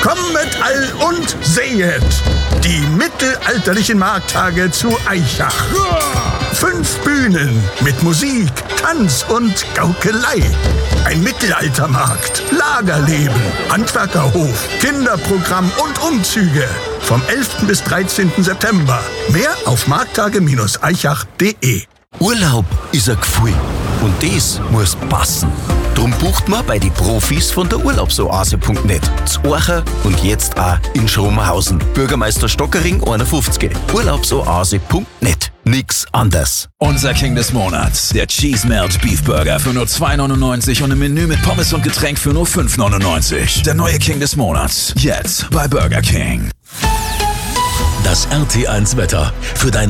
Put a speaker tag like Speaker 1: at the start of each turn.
Speaker 1: Kommet all und sehet die mittelalterlichen Markttage zu Aichach. 5 Bühnen mit Musik, Tanz und Gaukelei. Ein Mittelaltermarkt, Lagerleben, Handwerkerhof, Kinderprogramm und Umzüge. Vom 11. bis 13. September. Mehr auf markttage-aichach.de.
Speaker 2: Urlaub ist ein Gefühl und das muss passen. Drum bucht man bei die Profis von der Urlaubsoase.net. Zu Orcha und jetzt auch in Schromenhausen. Bürgermeister Stockering 51. Urlaubsoase.net. Nix anders.
Speaker 3: Unser King des Monats, der Cheese Melt Beef Burger für nur 2,99 und ein Menü mit Pommes und Getränk für nur 5,99. Der neue King des Monats, jetzt bei Burger King.
Speaker 4: Das RT1 Wetter für dein